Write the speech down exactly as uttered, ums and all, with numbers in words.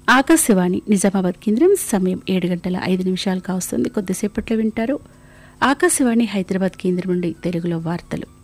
ఆకాశవాణి నిజామాబాద్ కేంద్రం సమయం ఏడు గంటల ఐదు నిమిషాలు కావస్తుంది. కొద్దిసేపట్లో వింటారు ఆకాశవాణి హైదరాబాద్ కేంద్రం నుండి తెలుగులో వార్తలు.